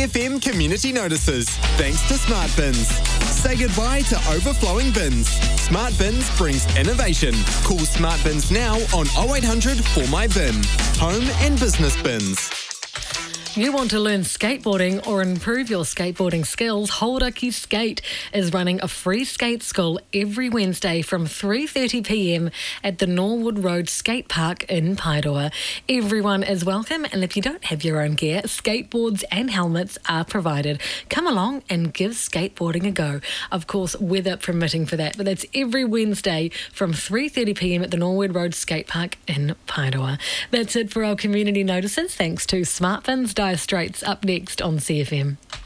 CFM community notices, thanks to Smart Bins. Say goodbye to overflowing bins. Smart Bins brings innovation. Call Smart Bins now on 0800 for my bin. Home and business bins. You want to learn skateboarding or improve your skateboarding skills? Hauraki Skate is running a free skate school every Wednesday from 3:30pm at the Norwood Road Skate Park in Paeroa. Everyone is welcome, and if you don't have your own gear, skateboards and helmets are provided. Come along and give skateboarding a go. Of course, weather permitting for that, but that's every Wednesday from 3:30pm at the Norwood Road Skate Park in Paeroa. That's it for our community notices. Thanks to Smart Bins. Dire Straits up next on CFM.